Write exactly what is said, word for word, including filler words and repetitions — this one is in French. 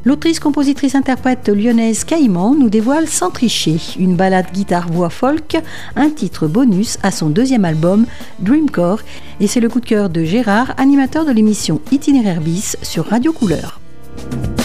L'autrice, compositrice, interprète lyonnaise Caïman nous dévoile Sans tricher, une ballade guitare-voix folk, un titre bonus à son deuxième album Dreamcore, et c'est le coup de cœur de Gérard, animateur de l'émission Itinéraire bis sur Radio Couleur.